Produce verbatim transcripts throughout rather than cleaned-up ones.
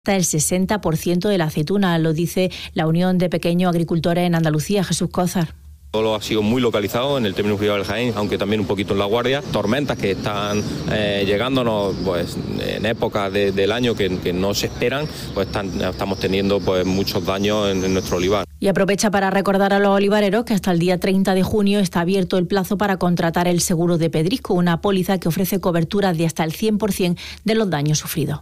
hasta el sesenta por ciento de la aceituna, lo dice la Unión de Pequeños Agricultores en Andalucía. Jesús Cózar. Todo ha sido muy localizado en el término privado del Jaén, aunque también un poquito en La Guardia. Tormentas que están eh, llegándonos pues, en épocas de, del año que, que no se esperan, pues están, estamos teniendo pues, muchos daños en, en nuestro olivar. Y aprovecha para recordar a los olivareros que hasta el día treinta de junio está abierto el plazo para contratar el seguro de pedrisco, una póliza que ofrece cobertura de hasta el cien por ciento de los daños sufridos.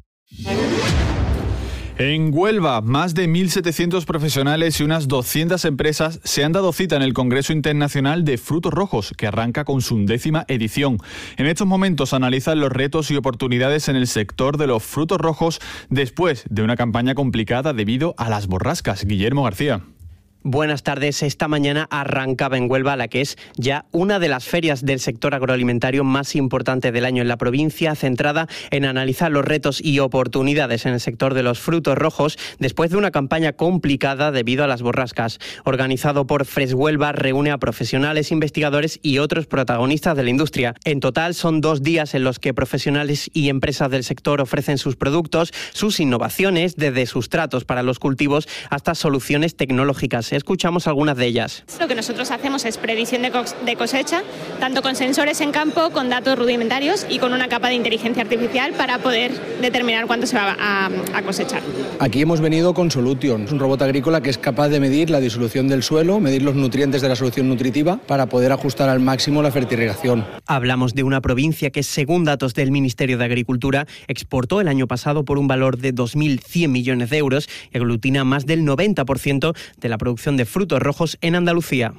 En Huelva, más de mil setecientos profesionales y unas doscientas empresas se han dado cita en el Congreso Internacional de Frutos Rojos, que arranca con su undécima edición. En estos momentos analizan los retos y oportunidades en el sector de los frutos rojos después de una campaña complicada debido a las borrascas. Guillermo García. Buenas tardes. Esta mañana arrancaba en Huelva la que es ya una de las ferias del sector agroalimentario más importante del año en la provincia, centrada en analizar los retos y oportunidades en el sector de los frutos rojos después de una campaña complicada debido a las borrascas. Organizado por Fresh Huelva, reúne a profesionales, investigadores y otros protagonistas de la industria. En total son dos días en los que profesionales y empresas del sector ofrecen sus productos, sus innovaciones, desde sustratos para los cultivos hasta soluciones tecnológicas. Escuchamos algunas de ellas. Lo que nosotros hacemos es predicción de cosecha, tanto con sensores en campo, con datos rudimentarios y con una capa de inteligencia artificial para poder determinar cuánto se va a, a cosechar. Aquí hemos venido con Solution, un robot agrícola que es capaz de medir la disolución del suelo, medir los nutrientes de la solución nutritiva para poder ajustar al máximo la fertirrigación. Hablamos de una provincia que, según datos del Ministerio de Agricultura, exportó el año pasado por un valor de dos mil cien millones de euros y aglutina más del noventa por ciento de la producción de frutos rojos en Andalucía.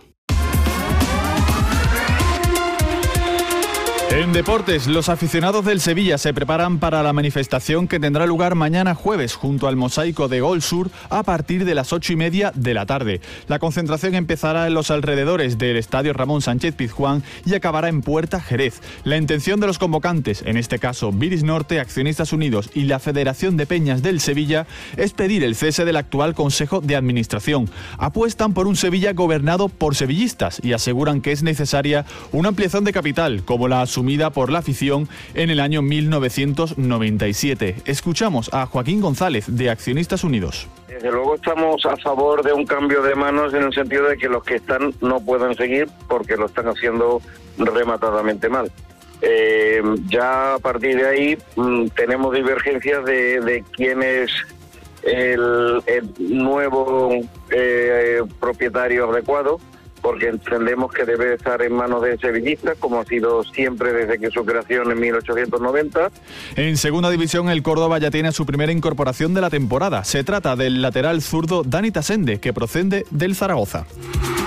En deportes, los aficionados del Sevilla se preparan para la manifestación que tendrá lugar mañana jueves junto al Mosaico de Gol Sur a partir de las ocho y media de la tarde. La concentración empezará en los alrededores del Estadio Ramón Sánchez Pizjuán y acabará en Puerta Jerez. La intención de los convocantes, en este caso Viris Norte, Accionistas Unidos y la Federación de Peñas del Sevilla, es pedir el cese del actual Consejo de Administración. Apuestan por un Sevilla gobernado por sevillistas y aseguran que es necesaria una ampliación de capital, como la asumida por la afición en el año mil novecientos noventa y siete. Escuchamos a Joaquín González, de Accionistas Unidos. Desde luego estamos a favor de un cambio de manos en el sentido de que los que están no pueden seguir porque lo están haciendo rematadamente mal. Eh, ya a partir de ahí mmm, tenemos divergencias de, de quién es el, el nuevo eh, propietario adecuado, porque entendemos que debe estar en manos de sevillistas, como ha sido siempre desde que su creación en mil ochocientos noventa. En segunda división, el Córdoba ya tiene su primera incorporación de la temporada. Se trata del lateral zurdo Dani Tasende, que procede del Zaragoza.